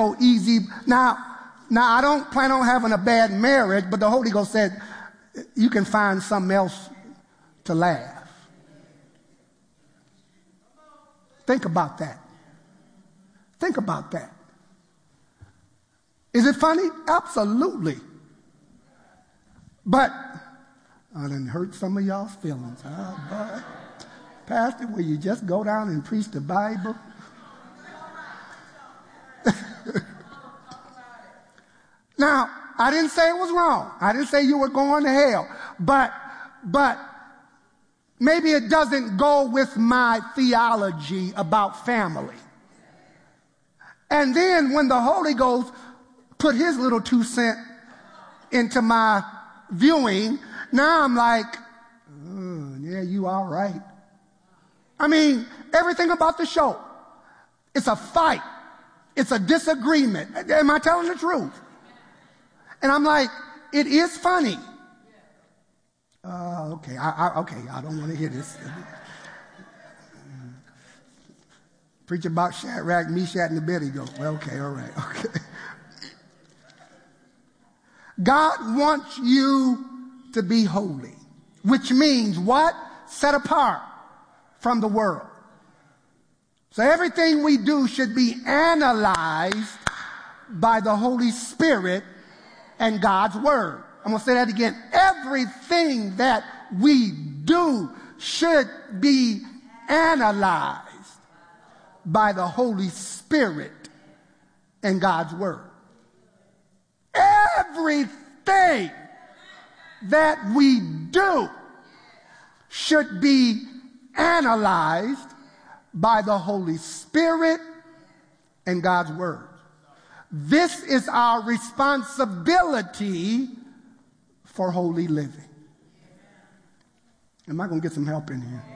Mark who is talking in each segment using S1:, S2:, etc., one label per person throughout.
S1: so easy. Now I don't plan on having a bad marriage, but the Holy Ghost said you can find something else to laugh. Think about that. Think about that. Is it funny? Absolutely. But I done hurt some of y'all's feelings. But Pastor, will you just go down and preach the Bible? Now, I didn't say it was wrong. I didn't say you were going to hell. But maybe it doesn't go with my theology about family. And then when the Holy Ghost put his little 2 cents into my viewing, now I'm like, oh, yeah, you all right. I mean, everything about the show, it's a fight. It's a disagreement. Am I telling the truth? And I'm like, it is funny. Okay, I don't want to hear this. Preach about Shadrach, Meshach, and Abednego. Well, okay, all right, okay. God wants you to be holy, which means what? Set apart from the world. So everything we do should be analyzed by the Holy Spirit and God's Word. I'm going to say that again. Everything that we do should be analyzed by the Holy Spirit and God's Word. Everything that we do should be analyzed by the Holy Spirit and God's Word. This is our responsibility for holy living. Am I going to get some help in here?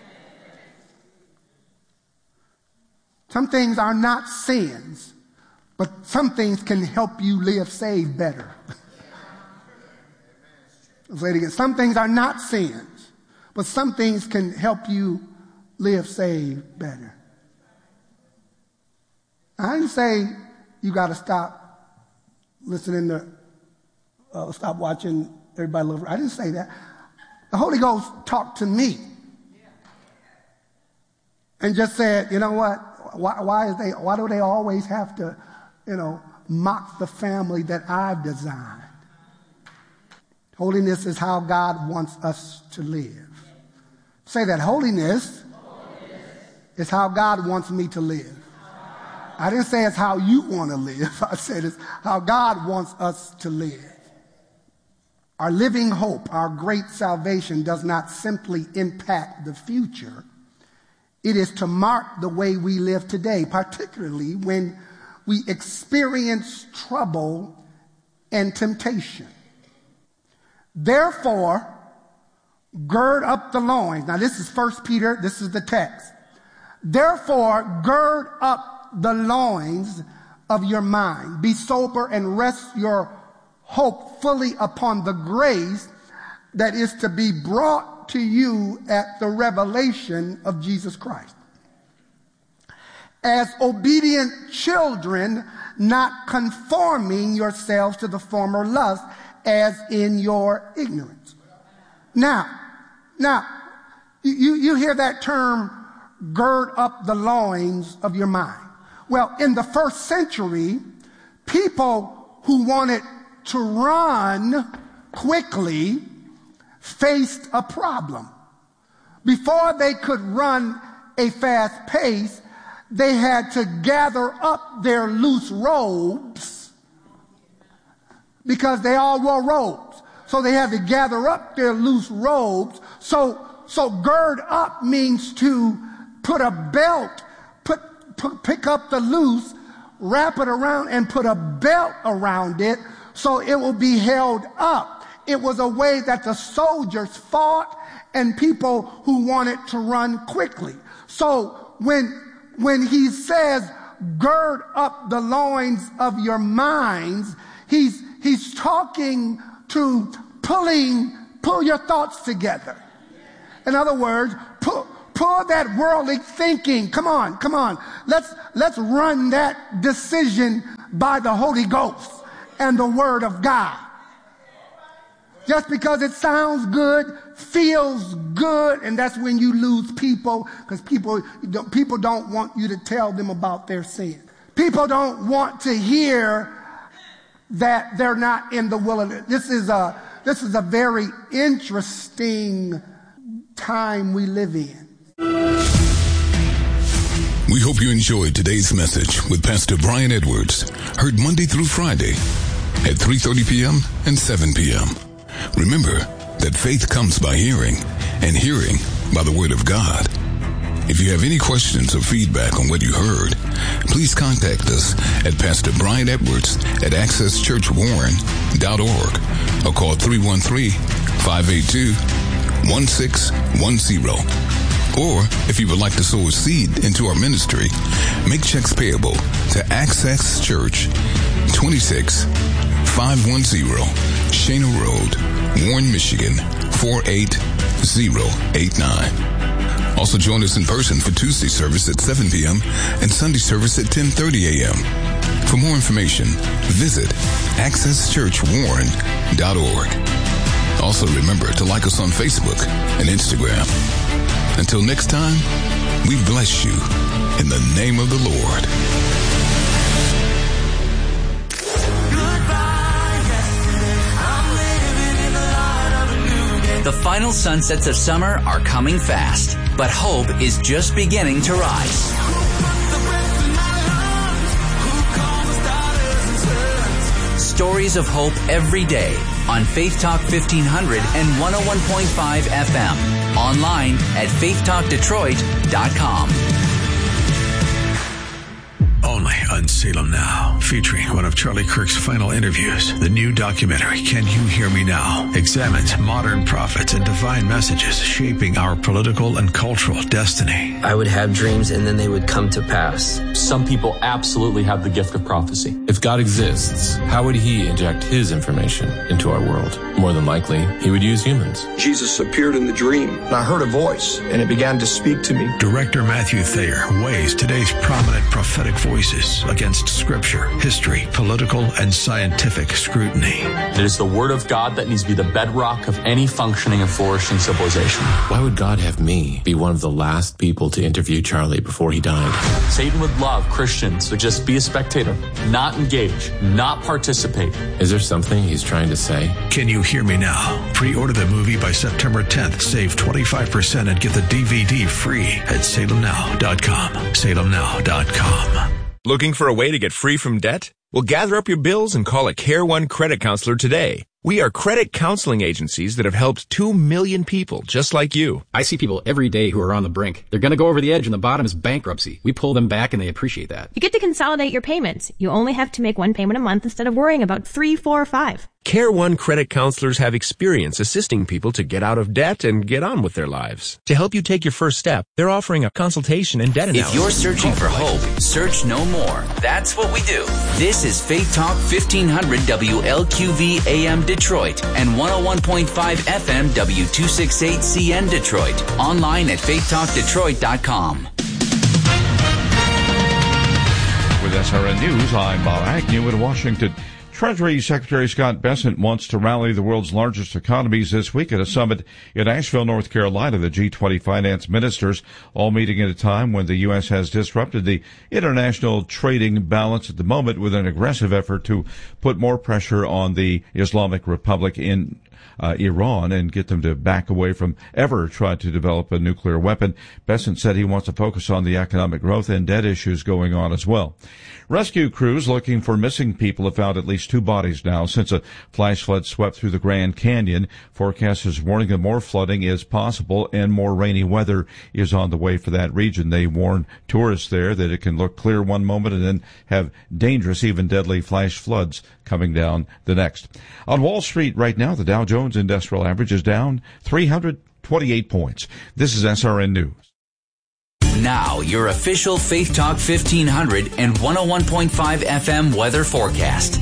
S1: Some things are not sins, but some things can help you live saved better. I'll say it again. Some things are not sins, but some things can help you live saved better. I didn't say you got to stop listening to, stop watching Everybody Loves Raymond. I didn't say that. The Holy Ghost talked to me and just said, you know what? Why do they always have to, mock the family that I've designed? Holiness is how God wants us to live. Say that. Holiness is how God wants me to live. I didn't say it's how you want to live. I said it's how God wants us to live. Our living hope, our great salvation, does not simply impact the future. It is to mark the way we live today, particularly when we experience trouble and temptation. Therefore, gird up the loins. Now, this is 1 Peter. This is the text. Therefore, gird up the loins of your mind. Be sober and rest your hope fully upon the grace that is to be brought to you at the revelation of Jesus Christ. As obedient children, not conforming yourselves to the former lust, as in your ignorance. Now, you hear that term, gird up the loins of your mind. Well, in the first century, people who wanted to run quickly faced a problem. Before they could run a fast pace, they had to gather up their loose robes because they all wore robes. So they had to gather up their loose robes. So gird up means to put a belt, pick up the loose, wrap it around and put a belt around it so it will be held up. It was a way that the soldiers fought and people who wanted to run quickly. So when he says, gird up the loins of your minds, he's talking to pull your thoughts together. In other words, pull that worldly thinking. Come on. Let's run that decision by the Holy Ghost and the Word of God. Just because it sounds good, feels good, and that's when you lose people, because people don't want you to tell them about their sin. People don't want to hear that they're not in the will of it. This is a very interesting time we live in.
S2: We hope you enjoyed today's message with Pastor Brian Edwards, heard Monday through Friday at 3:30 p.m. and 7 p.m. Remember that faith comes by hearing, and hearing by the Word of God. If you have any questions or feedback on what you heard, please contact us at Pastor Brian Edwards at accesschurchwarren.org or call 313-582-1610. Or, if you would like to sow a seed into our ministry, make checks payable to Access Church, 26510 Shana Road, Warren, Michigan, 48089. Also join us in person for Tuesday service at 7 p.m. and Sunday service at 10:30 a.m. For more information, visit accesschurchwarren.org. Also remember to like us on Facebook and Instagram. Until next time, we bless you in the name of the Lord.
S3: The final sunsets of summer are coming fast, but hope is just beginning to rise. Stories of hope every day on Faith Talk 1500 and 101.5 FM. Online at faithtalkdetroit.com.
S4: Only on Salem Now, featuring one of Charlie Kirk's final interviews. The new documentary, Can You Hear Me Now?, examines modern prophets and divine messages shaping our political and cultural destiny.
S5: I would have dreams and then they would come to pass.
S6: Some people absolutely have the gift of prophecy. If God exists, how would he inject his information into our world? More than likely, he would use humans.
S7: Jesus appeared in the dream, and I heard a voice, and it began to speak to me.
S4: Director Matthew Thayer weighs today's prominent prophetic voices against scripture, history, political, and scientific scrutiny.
S6: It is the word of God that needs to be the bedrock of any functioning and flourishing civilization.
S8: Why would God have me be one of the last people to interview Charlie before he died?
S6: Satan would love Christians to just be a spectator, not engage, not participate.
S8: Is there something he's trying to say?
S4: Can You Hear Me Now? Pre-order the movie by September 10th. Save 25% and get the DVD free at salemnow.com. salemnow.com.
S9: Looking for a way to get free from debt? Well, gather up your bills and call a Care One credit counselor today. We are credit counseling agencies that have helped 2 million people just like you.
S10: I see people every day who are on the brink. They're going to go over the edge and the bottom is bankruptcy. We pull them back and they appreciate that.
S11: You get to consolidate your payments. You only have to make one payment a month instead of worrying about 3, 4, or 5.
S9: Care One credit counselors have experience assisting people to get out of debt and get on with their lives. To help you take your first step, they're offering a consultation and debt analysis.
S3: If you're searching for hope, search no more. That's what we do. This is Faith Talk 1500 WLQV AM Detroit and 101.5 FM W268CN Detroit. Online at faithtalkdetroit.com.
S12: With SRN News, I'm Bob Agnew in Washington. Treasury Secretary Scott Bessent wants to rally the world's largest economies this week at a summit in Asheville, North Carolina. The G20 finance ministers all meeting at a time when the U.S. has disrupted the international trading balance at the moment with an aggressive effort to put more pressure on the Islamic Republic in Iran and get them to back away from ever try to develop a nuclear weapon. Bessent said he wants to focus on the economic growth and debt issues going on as well. Rescue crews looking for missing people have found at least 2 bodies now since a flash flood swept through the Grand Canyon. Forecasters warning that more flooding is possible and more rainy weather is on the way for that region. They warn tourists there that it can look clear one moment and then have dangerous, even deadly flash floods coming down the next. On Wall Street right now, the Dow Jones Industrial Average is down 328 points. This is SRN News.
S3: Now, your official Faith Talk 1500 and 101.5 FM weather forecast.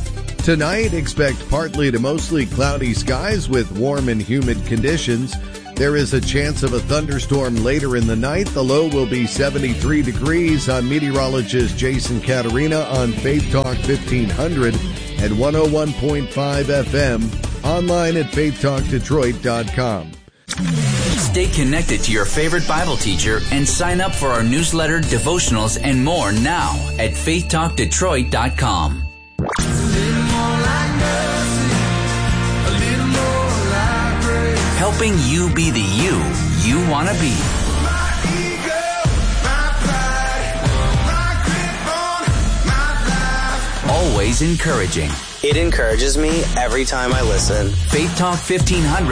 S13: Tonight, expect partly to mostly cloudy skies with warm and humid conditions. There is a chance of a thunderstorm later in the night. The low will be 73 degrees. I'm meteorologist Jason Caterina on Faith Talk 1500 at 101.5 FM. Online at faithtalkdetroit.com.
S3: Stay connected to your favorite Bible teacher and sign up for our newsletter, devotionals, and more now at faithtalkdetroit.com. Helping you be the you want to be. Always encouraging.
S5: It encourages me every time I listen.
S3: Faith Talk 1500